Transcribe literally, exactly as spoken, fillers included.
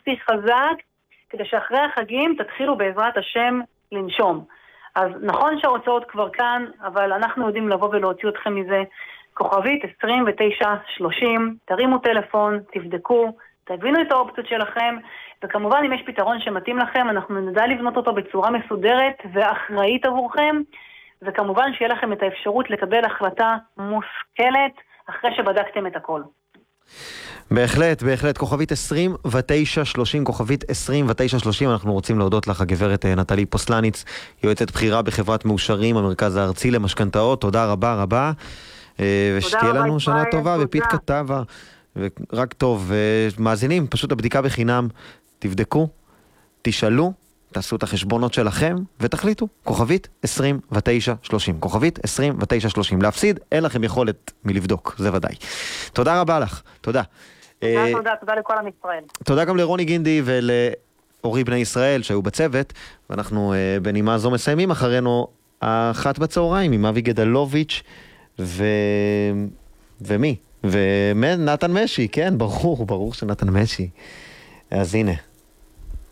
מספיק חזק, כדי שאחרי החגים תתחילו בעזרת השם לנשום. אז נכון שההוצאות כבר כאן, אבל אנחנו יודעים לבוא ולהוציא אתכם מזה. כוכבית עשרים ותשע שלושים, תרימו טלפון, תבדקו, תבינו את האופציות שלכם, וכמובן אם יש פתרון שמתאים לכם, אנחנו נדע לבנות אותו בצורה מסודרת ואחראית עבורכם, וכמובן שיהיה לכם את האפשרות לקבל החלטה מושכלת אחרי שבדקתם את הכל. בהחלט, בהחלט. כוכבית עשרים ותשע שלושים, כוכבית עשרים ותשע שלושים. אנחנו רוצים להודות לך, הגברת נטלי פוסלניץ, יועצת בחירה בחברת מאושרים, המרכז הארצי למשכנתאות. תודה רבה רבה, ושתהיה לנו שנה טובה ופית כתבה. ורק טוב, מאזינים, פשוט הבדיקה בחינם, תבדקו, תשאלו, תעשו את החשבונות שלכם ותחליטו. כוכבית עשרים ותשע שלושים, כוכבית עשרים ותשע שלושים. להפסיד, אין לכם יכולת מלבדוק, זה ודאי. תודה רבה לך, תודה. תודה, תודה, תודה לכל עם ישראל. תודה גם לרוני גינדי ולאורי בני ישראל שהיו בצוות, ואנחנו בנימה זו מסיימים. אחרינו אחת בצהריים עם אבי גדלוביץ' ו... ומי? ונתן משי, כן, ברור, ברור שנתן משי. אז הנה.